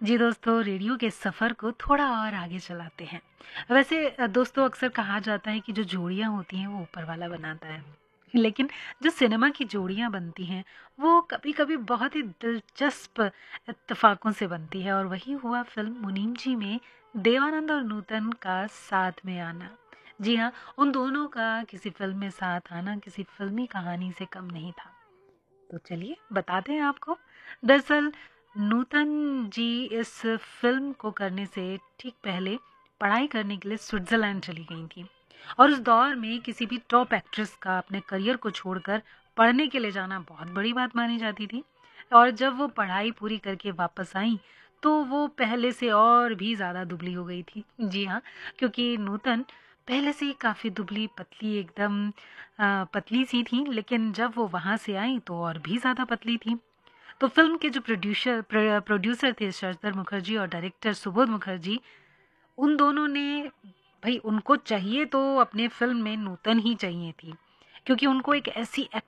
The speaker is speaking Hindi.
जी दोस्तों, रेडियो के सफ़र को थोड़ा और आगे चलाते हैं। वैसे दोस्तों, अक्सर कहा जाता है कि जो जोड़ियाँ होती हैं वो ऊपर वाला बनाता है। लेकिन जो सिनेमा की जोड़ियाँ बनती हैं वो कभी-कभी बहुत ही दिलचस्प इत्तेफ़ाकों से बनती है, और वही हुआ फ़िल्म मुनीम जी में देवानंद और नूतन का साथ में आना। जी हाँ, उन दोनों का किसी फ़िल्म में साथ आना किसी फ़िल्मी कहानी से कम नहीं था। तो चलिए बताते हैं आपको। दरअसल नूतन जी इस फिल्म को करने से ठीक पहले पढ़ाई करने के लिए स्विट्ज़रलैंड चली गई थी, और उस दौर में किसी भी टॉप एक्ट्रेस का अपने करियर को छोड़कर पढ़ने के लिए जाना बहुत बड़ी बात मानी जाती थी। और जब वो पढ़ाई पूरी करके वापस आई तो वो पहले से और भी ज़्यादा दुबली हो गई थी। जी हाँ, क्योंकि नूतन पहले से ही काफ़ी दुबली पतली एकदम पतली सी थी, लेकिन जब वो वहाँ से आई तो और भी ज़्यादा पतली थी। तो फ़िल्म के जो प्रोड्यूसर थे शरदर मुखर्जी और डायरेक्टर सुबोध मुखर्जी, उन दोनों ने, भई उनको चाहिए तो अपने फ़िल्म में नूतन ही चाहिए थी, क्योंकि उनको एक ऐसी